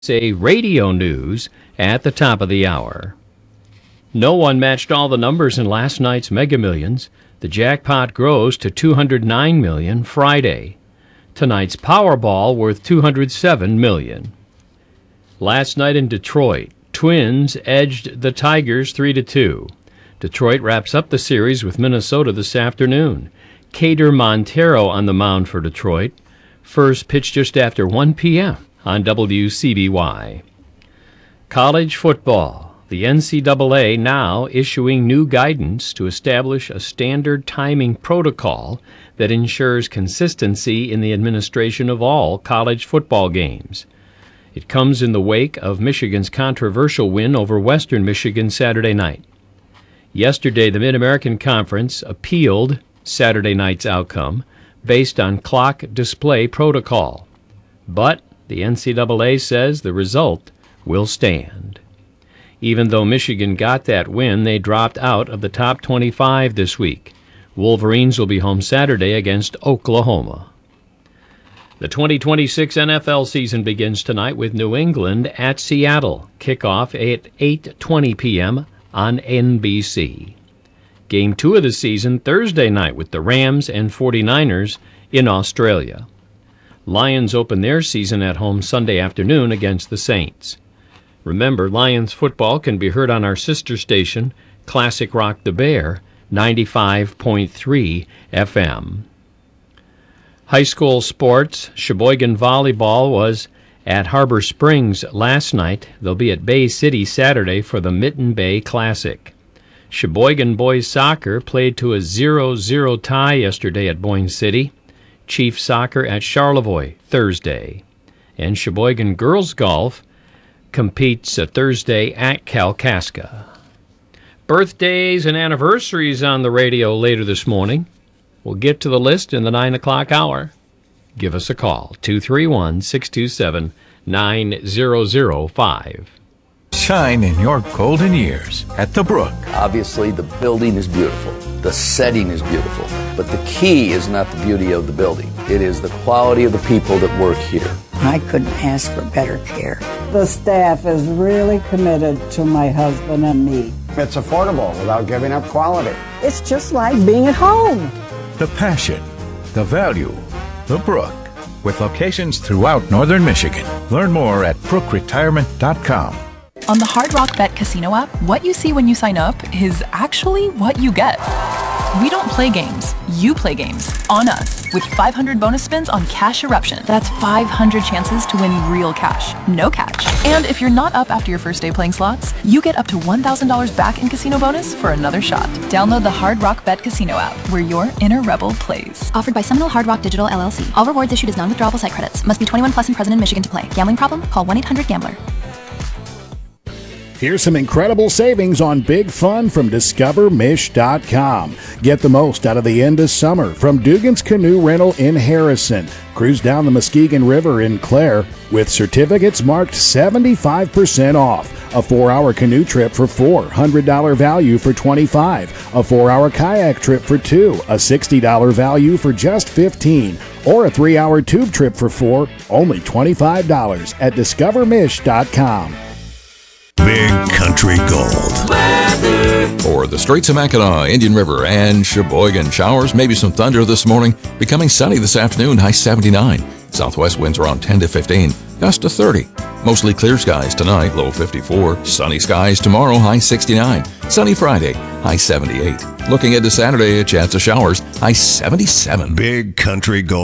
Say radio news at the top of the hour. No one matched all the numbers in last night's Mega Millions. The jackpot grows to $209 million Friday. Tonight's Powerball worth $207 million. Last night in Detroit, Twins edged the Tigers 3-2. Detroit wraps up the series with Minnesota this afternoon. Cater Montero on the mound for Detroit. First pitch just after 1 p.m. on WCBY. College football. The NCAA now issuing new guidance to establish a standard timing protocol that ensures consistency in the administration of all college football games. It comes in the wake of Michigan's controversial win over Western Michigan Saturday night. Yesterday, the Mid-American Conference appealed Saturday night's outcome based on clock display protocol. But the NCAA says the result will stand. Even though Michigan got that win, they dropped out of the top 25 this week. Wolverines will be home Saturday against Oklahoma. The 2026 NFL season begins tonight with New England at Seattle. Kickoff at 8:20 p.m. on NBC. Game 2 of the season Thursday night with the Rams and 49ers in Australia. Lions open their season at home Sunday afternoon against the Saints. Remember, Lions football can be heard on our sister station, Classic Rock the Bear, 95.3 FM. High school sports. Sheboygan Volleyball was at Harbor Springs last night. They'll be at Bay City Saturday for the Mitten Bay Classic. Sheboygan boys soccer played to a 0-0 tie yesterday at Boyne City. Chief Soccer at Charlevoix Thursday. And Sheboygan girls golf competes Thursday at Kalkaska. Birthdays and anniversaries on the radio later this morning. We'll get to the list in the 9 o'clock hour. Give us a call, 231-627-9005. Shine in your golden years at The Brook. Obviously, the building is beautiful. The setting is beautiful. But the key is not the beauty of the building. It is the quality of the people that work here. I couldn't ask for better care. The staff is really committed to my husband and me. It's affordable without giving up quality. It's just like being at home. The passion, the value, The Brook. With locations throughout northern Michigan. Learn more at brookretirement.com. On the Hard Rock Bet Casino app, what you see when you sign up is actually what you get. We don't play games. You play games. On us. With 500 bonus spins on Cash Eruption. That's 500 chances to win real cash. No catch. And if you're not up after your first day playing slots, you get up to $1,000 back in casino bonus for another shot. Download the Hard Rock Bet Casino app, where your inner rebel plays. Offered by Seminole Hard Rock Digital LLC. All rewards issued as non-withdrawable site credits. Must be 21 plus and present in Michigan to play. Gambling problem? Call 1-800-GAMBLER. Here's some incredible savings on big fun from DiscoverMish.com. Get the most out of the end of summer from Dugan's Canoe Rental in Harrison. Cruise down the Muskegon River in Clare with certificates marked 75% off. A 4-hour canoe trip for $4, $100 value for $25. A 4-hour kayak trip for $2, a $60 value for just $15. Or a 3-hour tube trip for $4, only $25 at DiscoverMish.com. Big Country Gold weather. For the Straits of Mackinac, Indian River, and Sheboygan, showers, maybe some thunder this morning. Becoming sunny this afternoon, high 79. Southwest winds around 10 to 15, gust to 30. Mostly clear skies tonight, low 54. Sunny skies tomorrow, high 69. Sunny Friday, high 78. Looking into Saturday, a chance of showers, high 77. Big Country Gold.